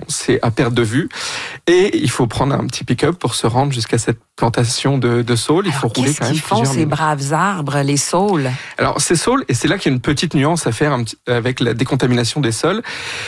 c'est à perte de vue. Et il faut prendre un petit pick-up pour se rendre jusqu'à cette plantation de saules. Il faut rouler quand même plusieurs minutes. Qu'est-ce qu'ils font, ces braves arbres, les saules? Alors, ces saules, et c'est là qu'il y a une petite nuance à faire avec la décontamination des sols,